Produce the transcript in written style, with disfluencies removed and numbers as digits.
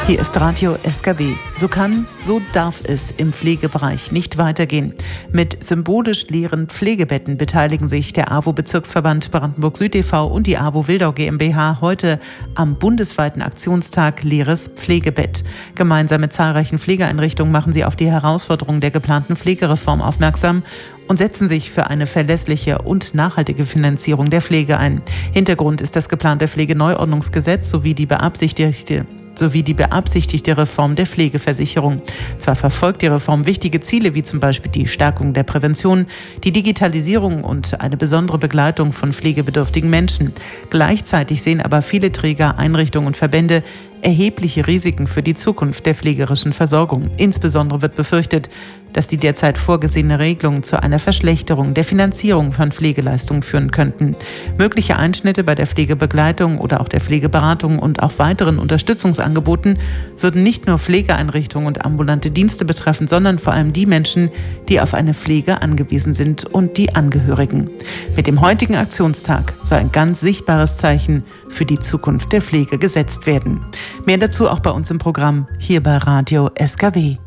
Hier ist Radio SKW. So kann, so darf es im Pflegebereich nicht weitergehen. Mit symbolisch leeren Pflegebetten beteiligen sich der AWO-Bezirksverband Brandenburg-Süd e.V. und die AWO Wildau GmbH heute am bundesweiten Aktionstag Leeres Pflegebett. Gemeinsam mit zahlreichen Pflegeeinrichtungen machen sie auf die Herausforderungen der geplanten Pflegereform aufmerksam und setzen sich für eine verlässliche und nachhaltige Finanzierung der Pflege ein. Hintergrund ist das geplante Pflegeneuordnungsgesetz sowie die beabsichtigte Reform der Pflegeversicherung. Zwar verfolgt die Reform wichtige Ziele, wie zum Beispiel die Stärkung der Prävention, die Digitalisierung und eine besondere Begleitung von pflegebedürftigen Menschen. Gleichzeitig sehen aber viele Träger, Einrichtungen und Verbände erhebliche Risiken für die Zukunft der pflegerischen Versorgung. Insbesondere wird befürchtet, dass die derzeit vorgesehene Regelungen zu einer Verschlechterung der Finanzierung von Pflegeleistungen führen könnten. Mögliche Einschnitte bei der Pflegebegleitung oder auch der Pflegeberatung und auch weiteren Unterstützungsangeboten würden nicht nur Pflegeeinrichtungen und ambulante Dienste betreffen, sondern vor allem die Menschen, die auf eine Pflege angewiesen sind und die Angehörigen. Mit dem heutigen Aktionstag soll ein ganz sichtbares Zeichen für die Zukunft der Pflege gesetzt werden. Mehr dazu auch bei uns im Programm hier bei Radio SKW.